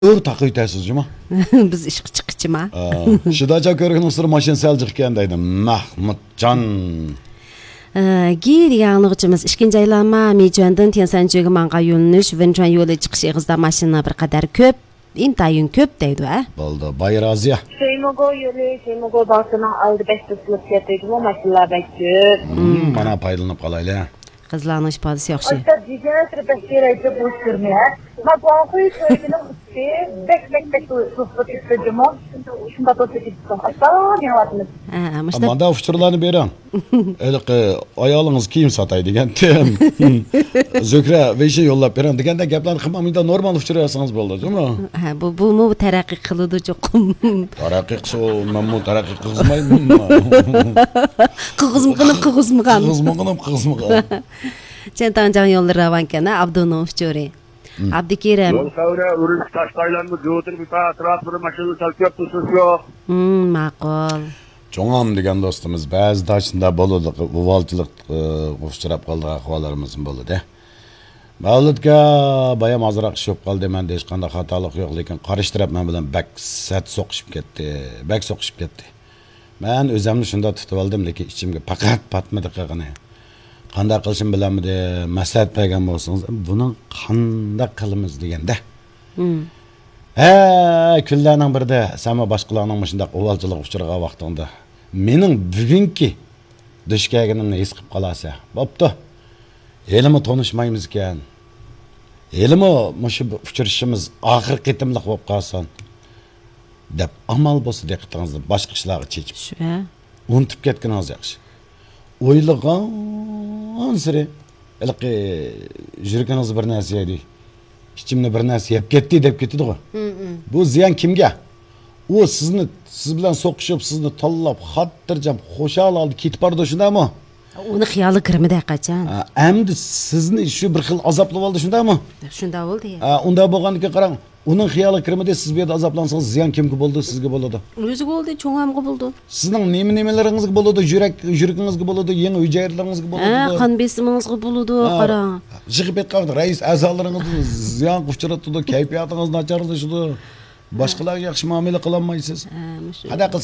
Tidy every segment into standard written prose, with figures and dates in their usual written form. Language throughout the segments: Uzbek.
Өр takıyı təsiz mi? Biz ishqi chiqqichima. Shidacha ko'rgan sir mashin sal chiqqan deydi. Mahmudjon. Gi deganligimiz ikkinchi aylanma Mijuandan Tiansanjuga manga yo'linish Wenchuan yo'li chiqish eg'izda mashina bir qadar ko'p, intayin ko'p deydi, a? Bo'ldi, Bayraziya. Şeymogo yo'li, Şeymogo dağının aldı 5 tutulup ketdi, bu mashinalar ko'p. Mana paylanib qolayli. Qizlarning ifodasi yaxshi. Hatta diğer trepestiraydı bu sürmeye. Ma qo'y qo'ydining usti, bek tutib ketdimi? Shunda to'sib ketdi. Hatta deyapmiz. Manda uçurlarını beren. Eliq ayolunuz kiyim satay degandim. Zökra ve şey yollab beren deganda gaplarni qilmamida normal uçurasangiz bo'ldi, değil mi? Ha, bu taraqqiy qiladi cho'qim. Taraqqiy qilsa, men bu taraqqiy qilmayman. Qig'izmigan. Qizmiqim. Çentancan yolları ravanken Abdunov Çori. Abdikirim. Yol kavra ürün taştaylanma götür bir tane transport maşını salkıp tutuş yok. Ma'qul. Çoğam degan dostumuz bazı daşında boludu, uvalcılık uçurab qaldı ahvallarımız boludu. Mavludga bayam azroq ish bo'lib qoldi, menda hech qanday xatolik yo'q, lekin qarishtirib men bilan bak sat so'qishib ketdi. Men o'zimni shunda tutib oldim, lekin ichimga faqat patmadi qilgani. Qanday qilishim bilamidi, maslahat bergan bo'lsangiz, buni qanday qilamiz deganda. Kunlarning birida sama boshqalarning shunday uvalchilik uchirgan vaqtingda mening bugungi dushkaganimni his qilib qolasa, bo'pti. Elimi tanışmaymiz ekan. Elimi mushu uchrashimiz oxir qitimliq bo'lib qolsin. Deb amal bo'lsa diqqatingizni boshqa ishlarga chechib. Shu. Unutib ketganingiz yaxshi. O'ylagan siri ilqi yurganingiz bir narsa edi. Ichimni bir narsa yeb ketdi deb ketdi-ku. Bu ziyon kimga? U siz bilan so'qishib, sizni tanlab, xotirjam, xo'shal oldi ketib bordi shundaymi? Uni xiyoli kirmidi qachon? Endi sizni shu bir xil azoblab oldi shundaymi? Shunda bo'ldi. Unda bo'lganlikka qarang. Uning xiyoli kirmidi, siz bu yerda azoblansangiz ziyon kimga bo'ldi? Sizga bo'ladi. O'ziga bo'ldi, cho'ngamga bo'ldi. Sizning nima-nimalaringizga bo'ladi? Yuragingizga bo'ladi, yangi hujayraringizga bo'ladi. Qon besimingizga bo'ladi, qarang. Yig'ib aytqanda rais a'zolaringizni ziyon qilib kayfiyatingiz nacharlashadi. Boshqalarga yaxshi muomala qila olmaysiz. Qana qiz.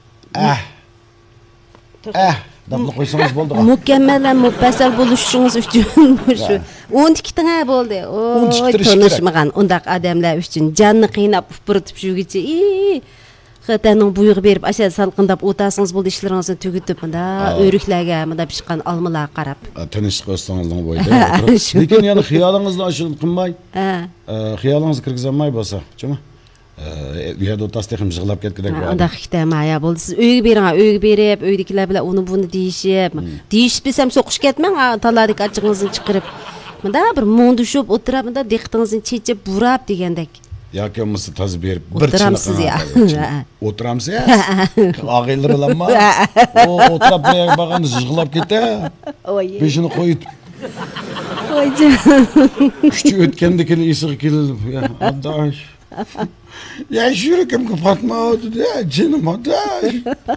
Deb qo'ysangiz bo'ldi. Mukammal mufassal bo'lishingiz uchun shu 12 tanga bo'ldi. Tanishmagan undaq odamlar uchun jonni qiynab upuritib shugicha. Xataning buyruq berib, asha salqindab o'tasingiz bo'ldi, ishlaringizni tugitib, bunda o'riklarga, bunda pishqan olmalar qarab. Tinchlik o'stingizning bo'yida. Lekin yana xiyolingizni oshirib qilmay, xiyolingizni kirgizolmay bo'lsa, chimi? Yerda o'tasdek yig'lab ketgandek bo'ladi. Unda xitmaya bo'ldi. Siz uyga berib, uydagilar bilan uni buni deyishib desam so'qish ketmang, taladik achchig'ingizni chiqarib. Bunda bir mo'ndishib o'tirib, bunda diqqatingizni chechib burab degandek. Yoki o'misi tozib berib bir o'tiramsiz ya. O'tiramsiz? Og'aylar bilanmi? O'tirib bo'lganda yig'lab ketdi. Beshini qo'yib. Qo'yji. Kuchi o'tgandek esiga kelib, addash. Ya yürükim kapatmadı ya canım adaş.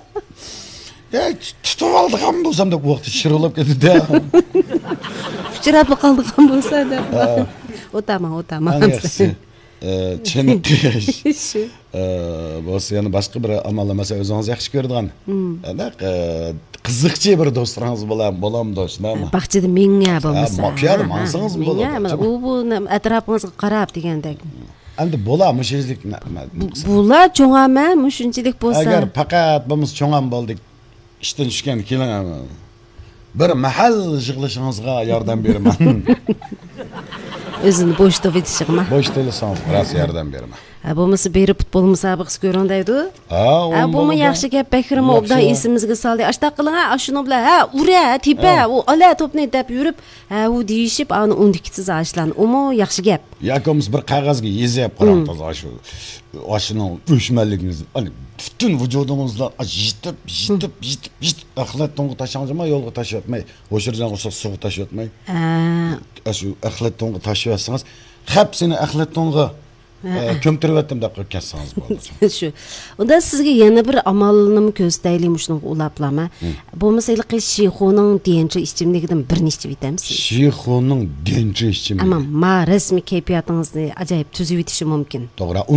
Ya tutub aldıqam bolsam da bu vaqt şırılıb ketdi de. Şırılıb qaldıqam bolsa da. Otama. Çenetiş. Bolsa yana başqa bir amallamasa o'zingiz yaxshi ko'radigan. Qiziqchi bir do'stlaringiz bo'lam do'stlarmi? Baxchida menga bo'lmasa. Mafiyada mansangiz bo'ladi. U bu atrofingizga qarab degandek. Endi bo'larmi shunchalik? Bo'lar cho'ngama, shunchalik bo'lsa. Agar faqat biz cho'ngam bo'ldik, ishdan tushgan keyin bir mahal yig'ilishingizga yordam beraman. O'zini bo'sh topishig'mi? Bo'sh telesangiz, ras yordam beraman. Bo'lmasa beri futbol musobaqasi ko'rindaydi. Bu yaxshi gap Bakirmi obdan esimizga soldi. Ashta qiling, shuni bilan, ura, tepa, u ala to'pni deb yurib, u deyishib, uni undiksiz ashlan. Umi yaxshi gap. Yo'qimiz bir qog'ozga yezib qarang toza shu. Oshining o'shmanligingizni, ani butun vujudingizdan yitib, axlat to'ng'i tashlanjama yo'lga tashiyotmay, o'shirjan o'sha suv tashiyotmay. Shu axlat to'ng'i tashiyotsangiz, hepsini axlat to'ng'i ko'mtirib deb qo'yib ketsangiz bo'ldi. Shu. Unda sizga yana bir amalını ko'rsataylik shuni ulaplama. Bo'lmasa Shixoning denchi ichimligidan bir nechta bitamsiz. Shixoning denchi ichimligi. Ama ma rasmiy kayfiyatingizni ajoyib tuzib etishi mumkin. To'g'ri.